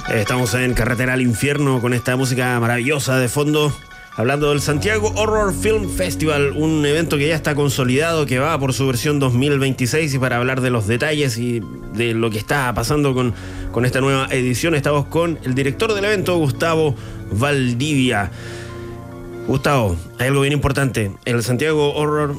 Estamos en Carretera al Infierno con esta música maravillosa de fondo, hablando del Santiago Horror Film Festival, un evento que ya está consolidado, que va por su versión 2026, y para hablar de los detalles y de lo que está pasando con esta nueva edición, estamos con el director del evento, Gustavo Valdivia. Gustavo, hay algo bien importante. El Santiago Horror,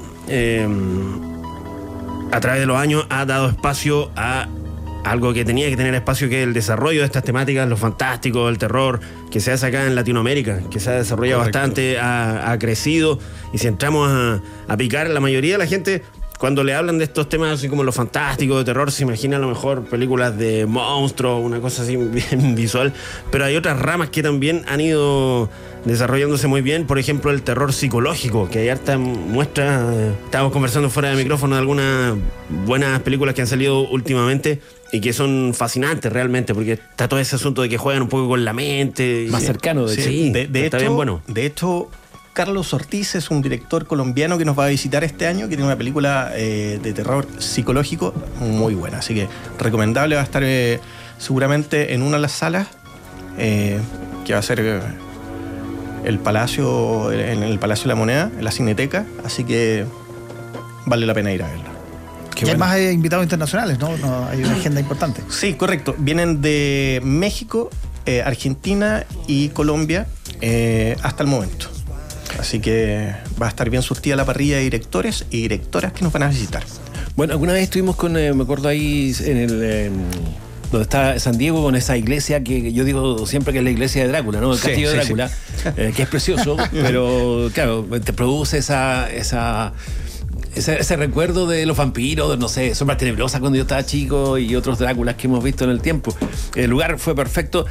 a través de los años, ha dado espacio a algo que tenía que tener espacio, que es el desarrollo de estas temáticas, lo fantástico, el terror, que se hace acá en Latinoamérica, que se ha desarrollado bastante, ha crecido, y si entramos a picar, la mayoría de la gente, cuando le hablan de estos temas así como lo fantástico, de terror, se imagina a lo mejor películas de monstruos, una cosa así bien visual, pero hay otras ramas que también han ido desarrollándose muy bien. Por ejemplo, el terror psicológico, que hay harta muestra. Estábamos conversando fuera de micrófono de algunas buenas películas que han salido últimamente y que son fascinantes realmente, porque está todo ese asunto de que juegan un poco con la mente. Más cercano, de hecho. Sí, de está hecho, bien bueno. De hecho, Carlos Ortiz es un director colombiano que nos va a visitar este año, que tiene una película de terror psicológico muy buena. Así que recomendable, va a estar seguramente en una de las salas, que va a ser el Palacio, en el Palacio de la Moneda, en la Cineteca. Así que vale la pena ir a verlo. Y hay más invitados internacionales, ¿no? Hay una agenda importante. Sí, correcto. Vienen de México, Argentina y Colombia hasta el momento. Así que va a estar bien surtida la parrilla de directores y directoras que nos van a visitar. Bueno, alguna vez estuvimos con, me acuerdo ahí en el donde está San Diego, con esa iglesia que yo digo siempre que es la iglesia de Drácula, ¿no? El castillo de Drácula, sí. Que es precioso, pero claro, te produce ese recuerdo de los vampiros, no sé, Sombras Tenebrosas cuando yo estaba chico y otros Dráculas que hemos visto en el tiempo. El lugar fue perfecto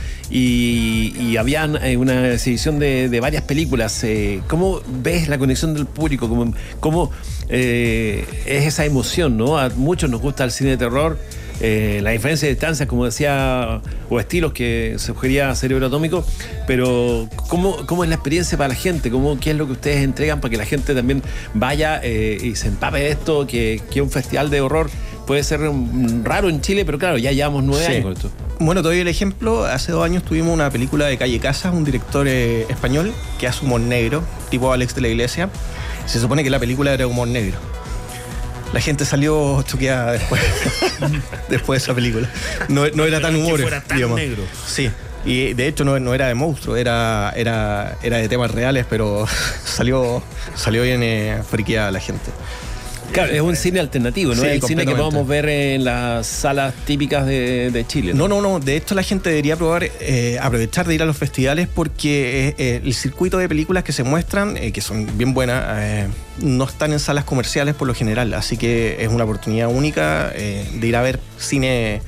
y habían una exhibición de varias películas. ¿Cómo ves la conexión del público? ¿Cómo es esa emoción, ¿no? A muchos nos gusta el cine de terror. La diferencia de distancias, como decía, o estilos que sugería Cerebro Atómico, pero ¿cómo es la experiencia para la gente? ¿Qué es lo que ustedes entregan para que la gente también vaya y se empape de esto? Que un festival de horror puede ser raro en Chile, pero claro, ya llevamos 9 años con esto. Bueno, te doy el ejemplo. Hace 2 años tuvimos una película de Calle Casas, un director español que hace humor negro, tipo Alex de la Iglesia. Se supone que la película era humor negro. La gente salió choqueada después de esa película. No era tan humor, que fuera tan negro. Sí, y de hecho no era de monstruo, era de temas reales, pero salió bien friqueada la gente. Claro, es un cine alternativo, no sí, es el cine que podemos ver en las salas típicas de Chile. No. De hecho, la gente debería aprovechar de ir a los festivales, porque el circuito de películas que se muestran, que son bien buenas, no están en salas comerciales por lo general. Así que es una oportunidad única de ir a ver cine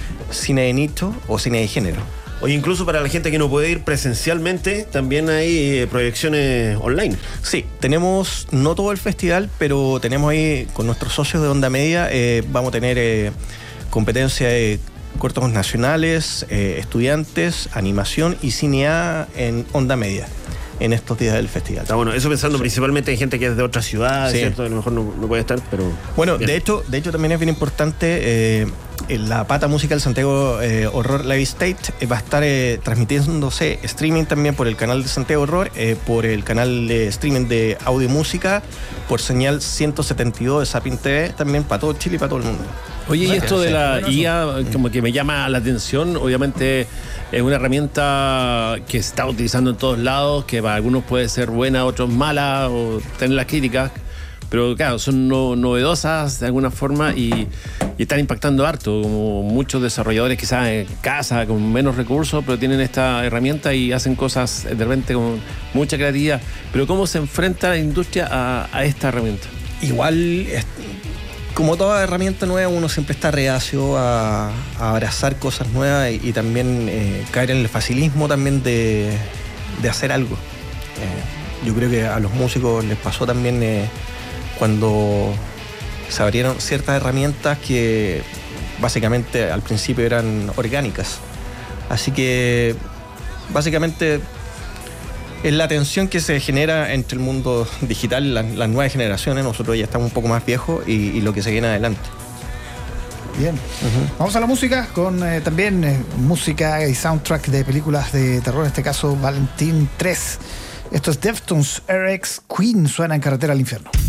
de nicho o cine de género. Oye, incluso para la gente que no puede ir presencialmente, también hay proyecciones online. Sí, tenemos no todo el festival, pero tenemos ahí con nuestros socios de Onda Media, vamos a tener competencia de cortos nacionales, estudiantes, animación y cine A en Onda Media en estos días del festival. Está bueno, eso pensando principalmente en gente que es de otras ciudades, sí. ¿Cierto? A lo mejor no puede estar, pero... Bueno, bien. de hecho también es bien importante, la pata musical Santiago Horror Live Stage va a estar transmitiéndose streaming también por el canal de Santiago Horror, por el canal de streaming de audio y música, por señal 172 de Sapin TV, también para todo Chile y para todo el mundo. Oye, y esto de la IA, como que me llama la atención. Obviamente es una herramienta que se está utilizando en todos lados, que para algunos puede ser buena, otros mala, o tener las críticas, pero claro, son novedosas de alguna forma y están impactando harto, como muchos desarrolladores quizás en casa, con menos recursos, pero tienen esta herramienta y hacen cosas de repente con mucha creatividad. Pero ¿cómo se enfrenta la industria a esta herramienta? Igual, como toda herramienta nueva, uno siempre está reacio a abrazar cosas nuevas y también caer en el facilismo también de hacer algo. Yo creo que a los músicos les pasó también cuando se abrieron ciertas herramientas que básicamente al principio eran orgánicas. Así que básicamente es la tensión que se genera entre el mundo digital, las nuevas generaciones. Nosotros ya estamos un poco más viejos y lo que se viene adelante. Bien. Vamos a la música con también música y soundtrack de películas de terror, en este caso Valentín 3. Esto es Deftones, RX Queen, suena en Carretera al Infierno.